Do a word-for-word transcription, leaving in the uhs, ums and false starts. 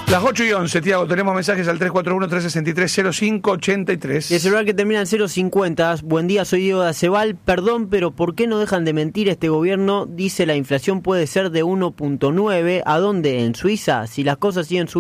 Las ocho y once, Tiago, tenemos mensajes al tres cuatro uno, tres seis tres, cero cinco ocho tres. Y el celular que termina en cero cincuenta. Buen día, soy Diego de Acebal. Perdón, pero ¿por qué no dejan de mentir este gobierno? Dice la inflación puede ser de uno punto nueve. ¿A dónde? ¿En Suiza? Si las cosas siguen subiendo.